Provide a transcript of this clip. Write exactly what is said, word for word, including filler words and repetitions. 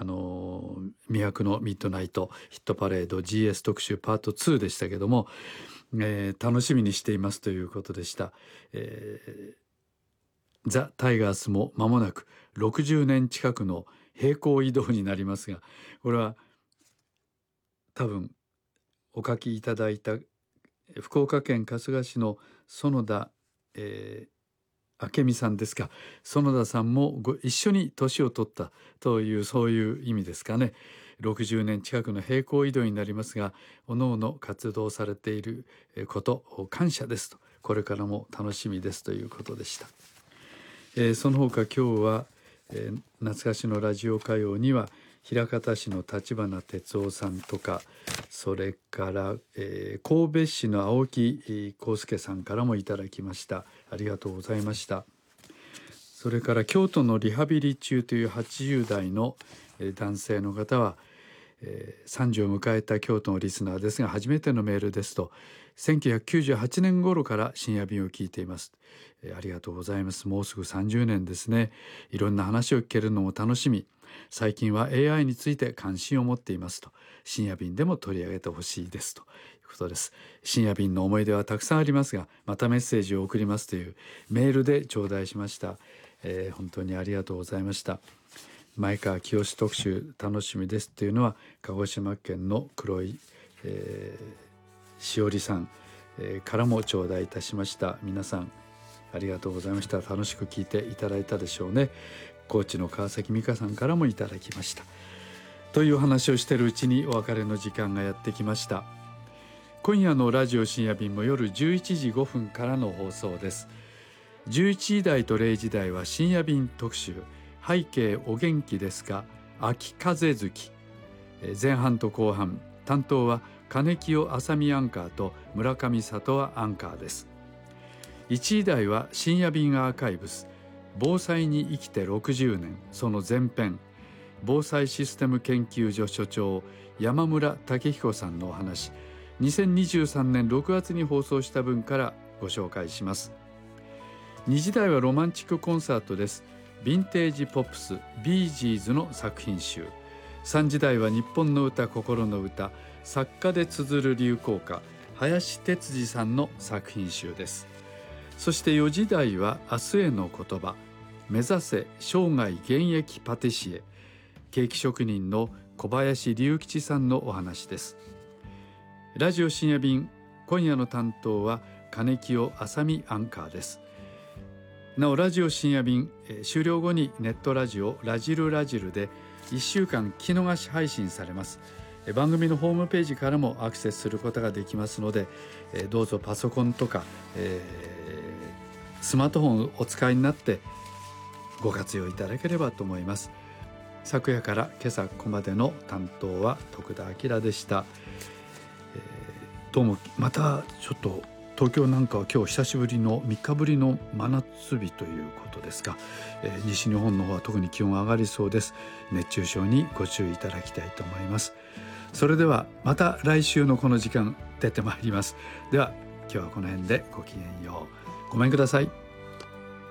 あの魅惑のミッドナイトヒットパレード ジーエス 特集パートツーでしたけども、えー、楽しみにしていますということでした。えー、ザ・タイガースも間もなくろくじゅうねん近くの平行移動になりますが、これは多分お書きいただいた福岡県春日市の園田、えー、明美さんですか。園田さんもご一緒に年を取ったというそういう意味ですかね。ろくじゅうねん近くの平行移動になりますが、おのおの活動されていることを感謝ですと、これからも楽しみですということでした。えー、その他今日は、えー、懐かしのラジオ歌謡には枚方市の立花哲夫さんとか、それから、えー、神戸市の青木康介さんからもいただきました。ありがとうございました。それから京都のリハビリ中というはちじゅう代の男性の方は、えー、さんじを迎えた京都のリスナーですが、初めてのメールですと、せんきゅうひゃくきゅうじゅうはちねん頃から深夜便を聞いています、えー、ありがとうございます。もうすぐさんじゅうねんですね。いろんな話を聞けるのも楽しみ、最近は エーアイ について関心を持っていますと、深夜便でも取り上げてほしいですということです。深夜便の思い出はたくさんありますが、またメッセージを送りますというメールで頂戴しました。えー、本当にありがとうございました。前川清特集楽しみですというのは鹿児島県の黒い、えー、しおりさん、えー、からも頂戴いたしました。皆さんありがとうございました。楽しく聞いていただいたでしょうね。高知の川崎美香さんからもいただきました。という話をしているうちにお別れの時間がやってきました。今夜のラジオ深夜便も夜じゅういちじごふんからの放送です。じゅういちじ台とれいじ台は深夜便特集、背景お元気ですか、秋風月。前半と後半、担当は金清あさみアンカーと村上里和アンカーです。いちじ台は深夜便アーカイブス、防災に生きてろくじゅうねん、その前編、防災システム研究所所長山村武彦さんのお話、にせんにじゅうさんねんろくがつに放送した分からご紹介します。にじ台はロマンチックコンサートです。ヴィンテージポップスビージーズの作品集。さんじ台は日本の歌心の歌、作家で綴る流行歌林哲司さんの作品集です。そしてよじ台は明日への言葉、目指せ生涯現役パティシエ、ケーキ職人の小林隆吉さんのお話です。ラジオ深夜便、今夜の担当は金清あさみアンカーです。なおラジオ深夜便、えー、終了後にネットラジオラジルラジルでいっしゅうかん聞き逃し配信されます。えー、番組のホームページからもアクセスすることができますので、えー、どうぞパソコンとか、えー、スマートフォンをお使いになってご活用いただければと思います。昨夜から今朝ここまでの担当は徳田明でした。えー、どうもまたちょっと東京なんかは今日久しぶりのみっかぶりの真夏日ということですが、えー、西日本の方は特に気温上がりそうです。熱中症にご注意いただきたいと思います。それではまた来週のこの時間出てまいります。では今日はこの辺でごきげんよう。ごめんください。